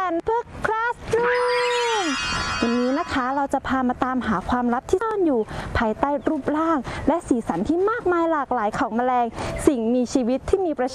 นเพื่อคลาสรูมวันนี้นะคะเราจะพามาตามหาความลับที่ซ่อนอยู่ภายใต้รูปร่างและสีสันที่มากมายหลากหลายของแมลงสิ่งมีชีวิตที่มีประ